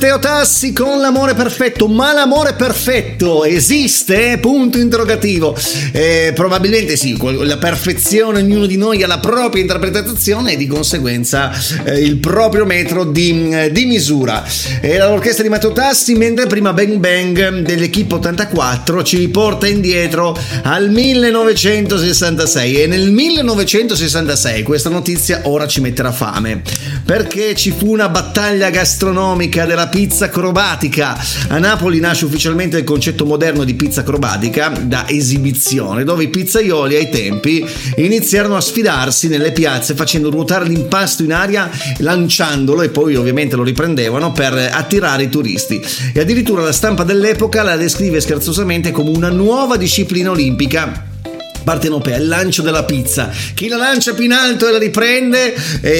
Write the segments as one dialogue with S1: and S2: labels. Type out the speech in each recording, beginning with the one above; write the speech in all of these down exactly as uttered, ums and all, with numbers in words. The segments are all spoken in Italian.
S1: Matteo Tassi con l'amore perfetto, ma l'amore perfetto esiste? Punto interrogativo. Eh, probabilmente sì, la perfezione, ognuno di noi ha la propria interpretazione e di conseguenza eh, il proprio metro di, di misura. Era l'orchestra di Matteo Tassi, mentre prima Bang Bang dell'Equipe ottantaquattro ci riporta indietro al millenovecentosessantasei, e nel millenovecentosessantasei questa notizia ora ci metterà fame, perché ci fu una battaglia gastronomica della pizza acrobatica. A Napoli nasce ufficialmente il concetto moderno di pizza acrobatica da esibizione, dove i pizzaioli ai tempi iniziarono a sfidarsi nelle piazze facendo ruotare l'impasto in aria, lanciandolo, e poi ovviamente lo riprendevano per attirare i turisti. E addirittura la stampa dell'epoca la descrive scherzosamente come una nuova disciplina olimpica partenopea, il lancio della pizza, chi la lancia più in alto e la riprende,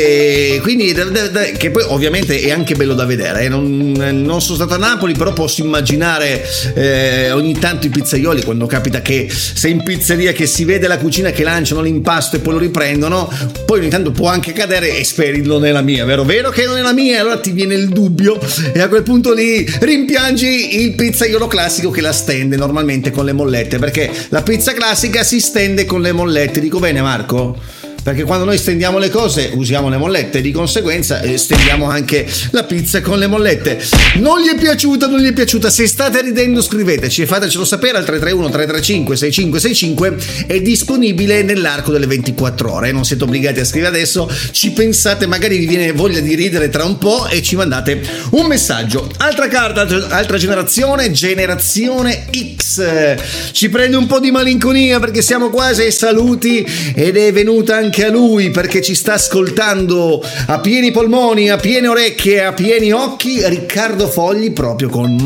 S1: e quindi che poi ovviamente è anche bello da vedere. Non, non sono stato a Napoli, però posso immaginare eh, ogni tanto i pizzaioli, quando capita che sei in pizzeria, che si vede la cucina che lanciano l'impasto e poi lo riprendono, poi ogni tanto può anche cadere e speri non è la mia, vero? Vero che non è la mia, e allora ti viene il dubbio e a quel punto lì rimpiangi il pizzaiolo classico che la stende normalmente con le mollette, perché la pizza classica si stende con le mollette. Dico bene, Marco? Perché quando noi stendiamo le cose usiamo le mollette, di conseguenza eh, stendiamo anche la pizza con le mollette. Non gli è piaciuta, non gli è piaciuta. Se state ridendo scriveteci e fatecelo sapere al tre tre uno tre tre cinque sei cinque sei cinque. È disponibile nell'arco delle ventiquattro ore, non siete obbligati a scrivere adesso, ci pensate, magari vi viene voglia di ridere tra un po' e ci mandate un messaggio. Altra carta, altra generazione, generazione X, ci prende un po' di malinconia perché siamo quasi ai saluti ed è venuta anche anche a lui, perché ci sta ascoltando a pieni polmoni, a piene orecchie, a pieni occhi, Riccardo Fogli, proprio con